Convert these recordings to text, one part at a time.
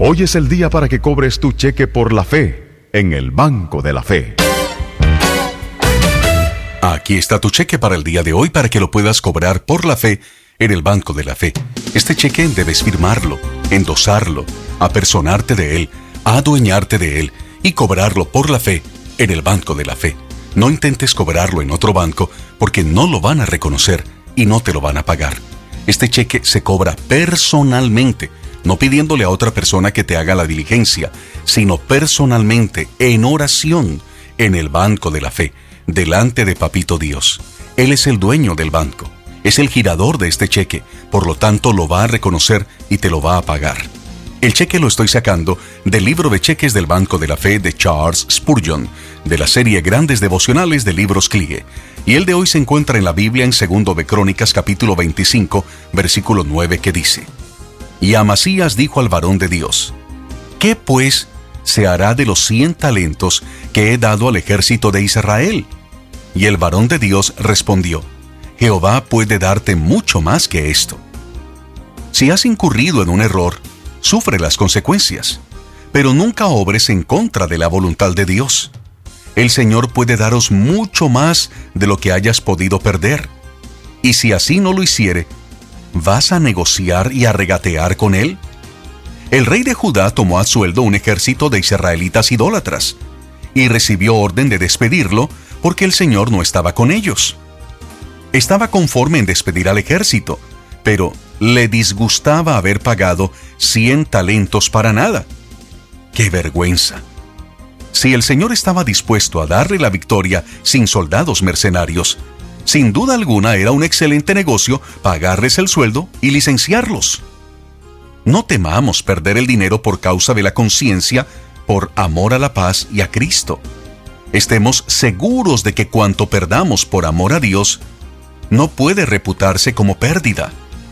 Hoy es el día para que cobres tu cheque por la fe en el Banco de la Fe. Aquí está tu cheque para el día de hoy para que lo puedas cobrar por la fe en el Banco de la Fe. Este cheque debes firmarlo, endosarlo, apersonarte de él, adueñarte de él y cobrarlo por la fe en el Banco de la Fe. No intentes cobrarlo en otro banco porque no lo van a reconocer y no te lo van a pagar. Este cheque se cobra personalmente, no pidiéndole a otra persona que te haga la diligencia, sino personalmente, en oración, en el Banco de la Fe, delante de Papito Dios. Él es el dueño del banco, es el girador de este cheque, por lo tanto lo va a reconocer y te lo va a pagar. El cheque lo estoy sacando del libro de cheques del Banco de la Fe de Charles Spurgeon, de la serie Grandes Devocionales de Libros Clige. Y el de hoy se encuentra en la Biblia en 2 de Crónicas capítulo 25, versículo 9, que dice: Y Amasías dijo al varón de Dios: ¿Qué pues se hará de los 100 talentos que he dado al ejército de Israel? Y el varón de Dios respondió: Jehová puede darte mucho más que esto. Si has incurrido en un error, sufre las consecuencias, pero nunca obres en contra de la voluntad de Dios. El Señor puede daros mucho más de lo que hayas podido perder. Y si así no lo hiciere, ¿vas a negociar y a regatear con Él? El rey de Judá tomó a sueldo un ejército de israelitas idólatras y recibió orden de despedirlo porque el Señor no estaba con ellos. Estaba conforme en despedir al ejército, pero le disgustaba haber pagado 100 talentos para nada. ¡Qué vergüenza! Si el Señor estaba dispuesto a darle la victoria sin soldados mercenarios, sin duda alguna era un excelente negocio pagarles el sueldo y licenciarlos. No temamos perder el dinero por causa de la conciencia, por amor a la paz y a Cristo. Estemos seguros de que cuanto perdamos por amor a Dios, no puede reputarse como pérdida.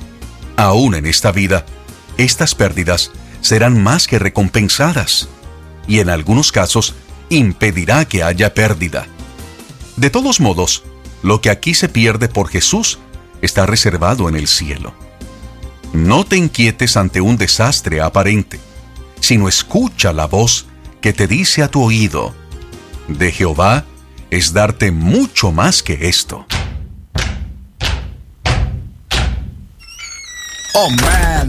Aún en esta vida, estas pérdidas serán más que recompensadas, y en algunos casos impedirá que haya pérdida. De todos modos, lo que aquí se pierde por Jesús está reservado en el cielo. No te inquietes ante un desastre aparente, sino escucha la voz que te dice a tu oído: de Jehová es darte mucho más que esto. Oh man,